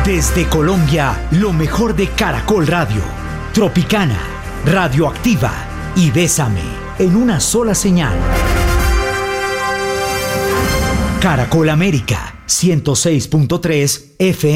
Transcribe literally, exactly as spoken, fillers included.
Desde Colombia, lo mejor de Caracol Radio, Tropicana, Radioactiva y Bésame, en una sola señal. Caracol América, ciento seis punto tres F M.